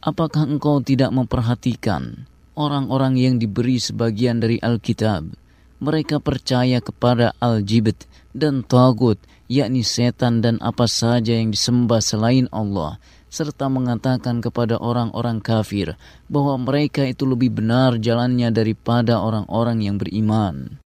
Apakah engkau tidak memperhatikan orang-orang yang diberi sebagian dari Alkitab? Mereka percaya kepada Al-Jibt dan Tagut, yakni setan dan apa saja yang disembah selain Allah, serta mengatakan kepada orang-orang kafir bahwa mereka itu lebih benar jalannya daripada orang-orang yang beriman.